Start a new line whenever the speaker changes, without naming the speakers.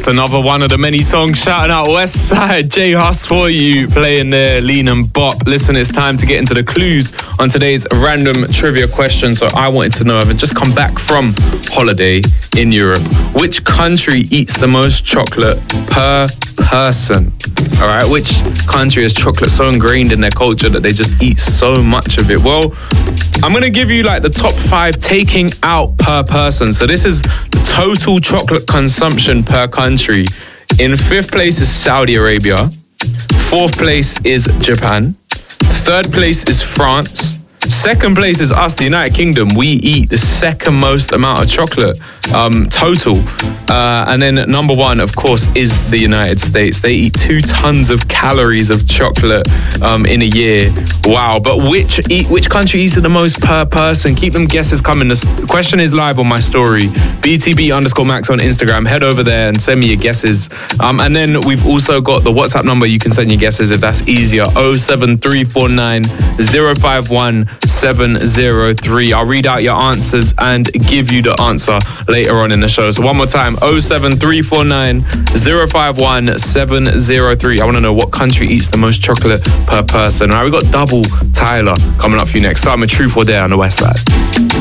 Just another one of the many songs shouting out West Side. J Hus for you, playing there, Lean and Bop. Listen, it's time to get into the clues on today's random trivia question. So I wanted to know, I've just come back from holiday in Europe. Which country eats the most chocolate per person? All right, which country has chocolate so ingrained in their culture that they just eat so much of it? Well, I'm going to give you like the top 5 taking out per person. So this is total chocolate consumption per country. In 5th place is Saudi Arabia. 4th place is Japan. 3rd place is France. 2nd place is us, the United Kingdom. We eat the 2nd most amount of chocolate total. And then number 1, of course, is the United States. They eat 2 tons of calories of chocolate in a year. Wow. But which country eats it the most per person? Keep them guesses coming. The question is live on my story, BTB_Max on Instagram. Head over there and send me your guesses. And then we've also got the WhatsApp number. You can send your guesses if that's easier. 07349 051 703. I'll read out your answers and give you the answer later on in the show. So one more time, 07349 051 703. I want to know what country eats the most chocolate per person. All right, we got Double Tyler coming up for you next. Starting with Truth or Dare on the West Side.